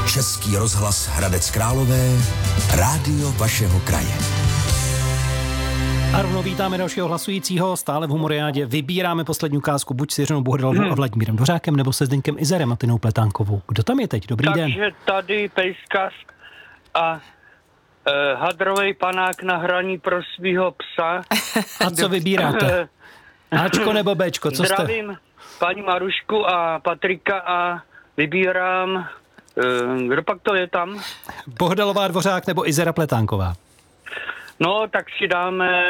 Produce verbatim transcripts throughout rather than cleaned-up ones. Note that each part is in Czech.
Český rozhlas Hradec Králové, rádio vašeho kraje. A rovnou vítáme dalšího hlasujícího, stále v Humoriádě. Vybíráme poslední ukázku buď s Jiřinou Bohdalovou hmm. a Vladimírem Dvořákem, nebo se Zdeňkem Izerem a Tinou Pletánkovou. Kdo tam je teď? Dobrý Takže den. Takže tady pejskař a e, hadrovej panák na hraní pro svýho psa. A co vybíráte? Ačko nebo Bčko? Co Zdravím jste? paní Marušku a Patrika a vybírám, e, kdo pak to je tam? Bohdalová, Dvořák nebo Izera Pletánková? No, tak si dáme,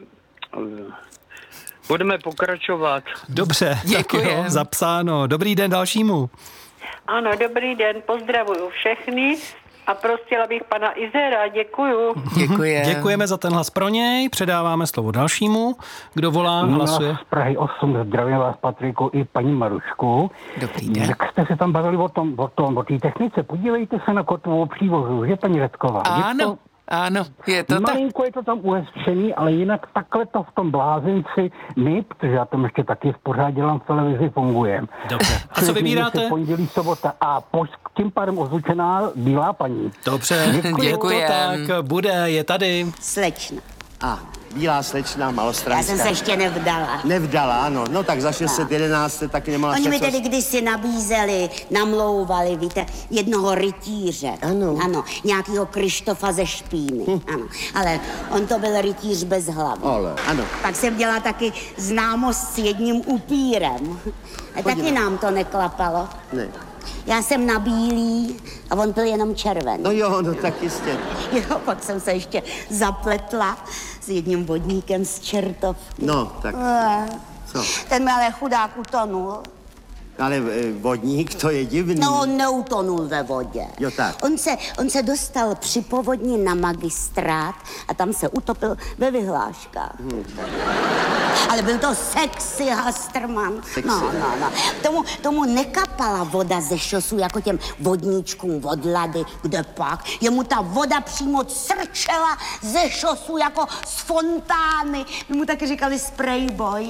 budeme pokračovat. Dobře, tak jo, zapsáno. Dobrý den dalšímu. Ano, dobrý den, pozdravuju všechny a prosila bych pana Izera, děkuju. Děkuji. Děkujeme za ten hlas pro něj, předáváme slovo dalšímu. Kdo volá, hlasuje? No, z Prahy osm, zdravím vás, Patriku, i paní Marušku. Dobrý den. Jak jste se tam bavili o tom, o tom, o té technice, podívejte se na kotvou přívozu, že paní Redková? Ano. Je to... Ano, je to tak. Malinko je to tam uhezčený, ale jinak takhle to v tom blázinci my, protože já tam ještě taky v pořád dělám v televizi, fungujem. Dobře. A co vybíráte? Pondělí, sobota a poš, tím pádem ozvučená bílá paní. Dobře, děkuji. Tak bude, je tady. Slečna. A, bílá slečna, malostranská. Já jsem se ještě nevdala. Nevdala, ano. No tak za šest set jedenáct taky nemohla Oni mi co... tedy kdysi nabízeli, namlouvali, víte, jednoho rytíře. Ano. Ano, nějakýho Krištofa ze Špíny. Hm. Ano, ale on to byl rytíř bez hlavy. Ale, ano. Pak jsem dělala taky známost s jedním upírem. A taky nám to neklapalo. Ne. Já jsem na bílý a on byl jenom červený. No jo, no tak jistě. Jo, pak jsem se ještě zapletla s jedním vodníkem z Čertov. No, tak co? Ten mi ale chudák utonul. Ale e, vodník, to je divný. No, on neutonul ve vodě. Jo, tak. On se, on se dostal při povodni na magistrát a tam se utopil ve vyhláškách. Hmm. Ale byl to sexy Hastrman. Sexy. No, no, no. Tomu, tomu nekapala voda ze šosu jako těm vodníčkům od Lady, kde pak. Jemu ta voda přímo crčela ze šosu jako z fontány. My mu taky říkali sprayboy.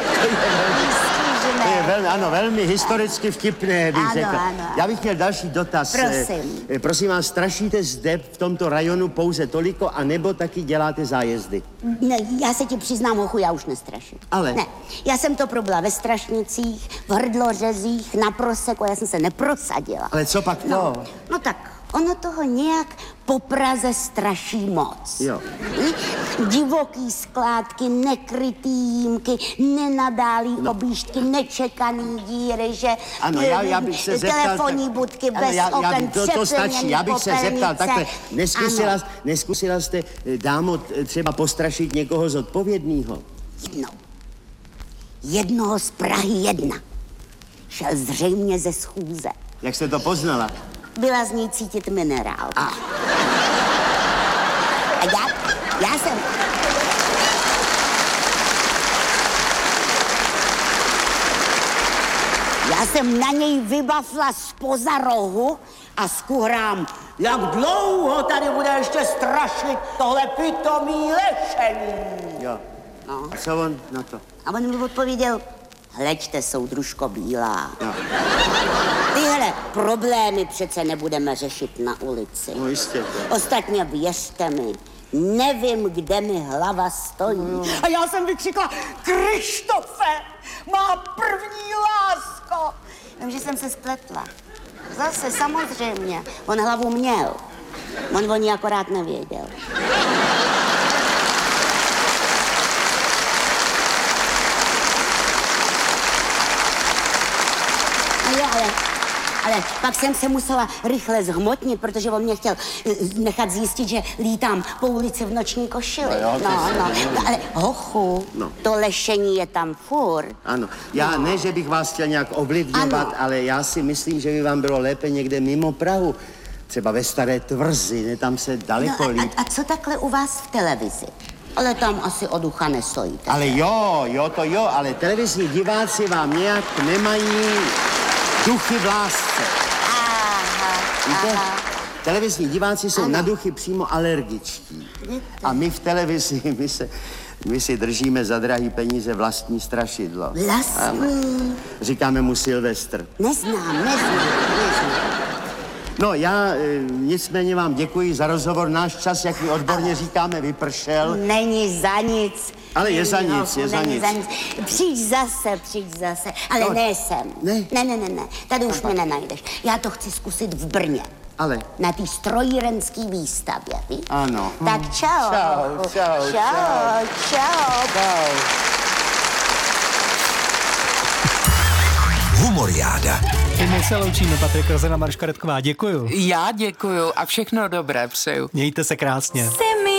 To je velmi, ano, velmi historicky vtipné, bych Ano, řekl. ano. Já bych měl další dotaz. Prosím. E, prosím vás, strašíte zde v tomto rajonu pouze toliko, anebo taky děláte zájezdy? Ne, já se ti přiznám, hochu, já už nestraším. Ale? Ne, já jsem to probila ve Strašnicích, v Hrdlořezích, na Proseku, já jsem se neprosadila. Ale co pak to? No, no tak, ono toho nějak po Praze straší moc. Jo. Hm? Divoký skládky, nekrytý jímky, nenadálý no. objížďky, nečekaný díry, že... Ano, já, já bych se zeptal... Telefonní tak, budky ano, bez já, já, oken, to, to stačí, já bych se zeptal takhle. Neskusila, neskusila jste, dámo, třeba postrašit někoho zodpovědného? Jednou. Jednoho z Prahy jedna. Šel zřejmě ze schůze. Jak jste to poznala? Byla z ní cítit minerál. A, a já, já jsem... Já jsem na něj vybafla zpoza rohu a skuhrám, jak dlouho tady bude ještě strašit tohle pitomý lešení. Jo. No. A co on na to? A on mi odpověděl, hleďte, soudružko bílá. Jo. Tyhle problémy přece nebudeme řešit na ulici. No jistě. To. Ostatně věřte mi, nevím, kde mi hlava stojí. No. A já jsem vykřikla, Krištofe, má první lásko. Jenže jsem se spletla. Zase samozřejmě, on hlavu měl. On o ní akorát nevěděl. No jo, ale, ale pak jsem se musela rychle zhmotnit, protože on mě chtěl nechat zjistit, že lítám po ulici v noční košili. No, jo, no, no, no, no, ale hochu, no. To lešení je tam furt. Ano, já no. ne, že bych vás chtěl nějak ovlivňovat, ano. Ale já si myslím, že by vám bylo lépe někde mimo Prahu. Třeba ve Staré Tvrzi, ne, tam se daleko no, líp. A, a co takhle u vás v televizi? Ale tam asi od ucha nestojíte. Ale jo, jo, to jo, ale televizní diváci vám nějak nemají duchy v lásce. Aha, Víte? aha. Televizní diváci jsou ano. na duchy přímo alergičtí. A my v televizi, my, se, my si držíme za drahý peníze vlastní strašidlo. Vlastní? Říkáme mu Silvestr. Neznám, neznám, neznám. No já e, nicméně vám děkuji za rozhovor. Náš čas, jak my odborně říkáme, vypršel. Není za nic. Ale je za Není, nic, je za není nic. za nic. Přijď zase, přijď zase. Ale No, ne sem. ne? Ne, ne, ne, ne. Tady už mě nenajdeš. Já to chci zkusit v Brně. Ale? Na té strojírenský výstavě, víš? Ano. Tak čau. Čau, čau, čau. čau. Čau. Čau. Humoriáda. I my se loučíme, Patrik Rozena, Maruška Redková. Děkuju. Já děkuju a všechno dobré přeju. Mějte se krásně.